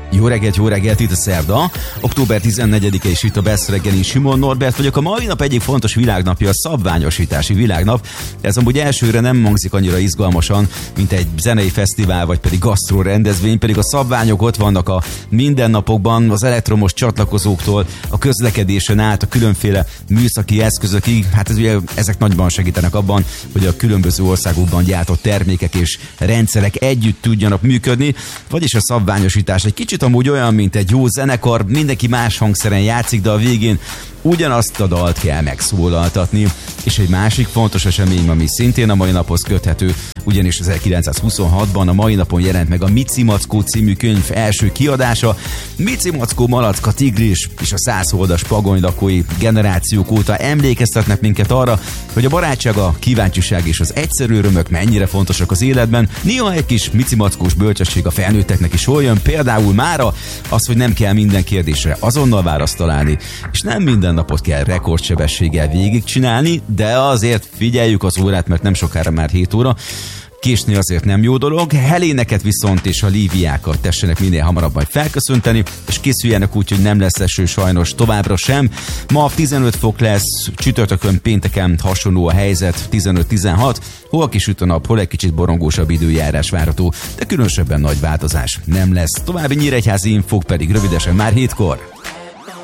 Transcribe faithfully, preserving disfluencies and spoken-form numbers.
Jó reggelt, jó reggelt, itt a szerda, október tizennegyedike, és itt a Best reggelin Simon Norbert vagyok. A mai nap egyik fontos világnapja a szabványosítási világnap. Ez amúgy elsőre nem hangzik annyira izgalmasan, mint egy zenei fesztivál, vagy pedig gasztró rendezvény, pedig a szabványok ott vannak a mindennapokban, az elektromos csatlakozóktól, a közlekedésen át, a különféle műszaki eszközökig. Hát ez ugye, ezek nagyban segítenek abban, hogy a különböző országokban gyártott termékek és rendszerek együtt tudjanak működni, vagyis a szabványosítás egy kicsit amúgy olyan, mint egy jó zenekar, mindenki más hangszeren játszik, de a végén ugyanazt a dalt kell megszólaltatni. És egy másik fontos esemény, ami szintén a mai naphoz köthető, ugyanis ezerkilencszázhuszonhatban a mai napon jelent meg a Mici Mackó című könyv első kiadása. Mici Mackó, Malacka, Tigris és a százholdas pagony lakói generációk óta emlékeztetnek minket arra, hogy a barátság, a kíváncsiság és az egyszerű örömök mennyire fontosak az életben. Néha egy kis Mici Mackós bölcsesség a felnőtteknek is jön, például mára az, hogy nem kell minden kérdésre azonnal választ találni, és nem minden napot kell rekordsebességgel végigcsinálni, de azért figyeljük az órát, mert nem sokára már hét óra. Késni azért nem jó dolog. Heléneket viszont és a Líviákat tessenek minél hamarabb majd felköszönteni, és készüljenek úgy, hogy nem lesz eső sajnos továbbra sem. Ma tizenöt fok lesz, csütörtökön, pénteken hasonló a helyzet, tizenöt-tizenhat, hol kisüt a nap, hol egy kicsit borongósabb időjárás várható, de különösebben nagy változás nem lesz. További nyíregyházi infók pedig rövidesen már hétkor.